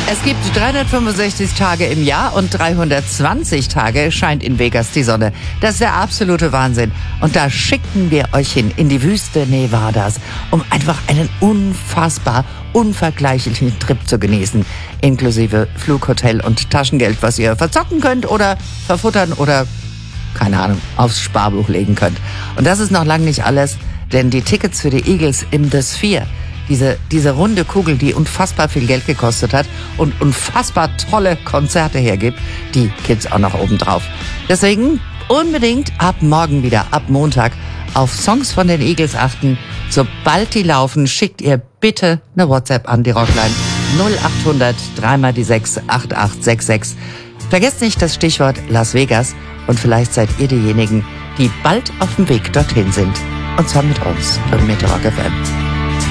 Es gibt 365 Tage im Jahr und 320 Tage scheint in Vegas die Sonne. Das ist der absolute Wahnsinn. Und da schicken wir euch hin in die Wüste Nevadas, um einfach einen unfassbar unvergleichlichen Trip zu genießen. Inklusive Flug, Hotel und Taschengeld, was ihr verzocken könnt oder verfuttern oder, keine Ahnung, aufs Sparbuch legen könnt. Und das ist noch lange nicht alles, denn die Tickets für die Eagles im The Sphere, diese runde Kugel, die unfassbar viel Geld gekostet hat und unfassbar tolle Konzerte hergibt, die gibt's auch noch oben drauf. Deswegen unbedingt ab morgen wieder, ab Montag, auf Songs von den Eagles achten. Sobald die laufen, schickt ihr bitte eine WhatsApp an die Rockline 0800 3x6 8866. Vergesst nicht das Stichwort Las Vegas und vielleicht seid ihr diejenigen, die bald auf dem Weg dorthin sind. Und zwar mit uns und mit Rock FM.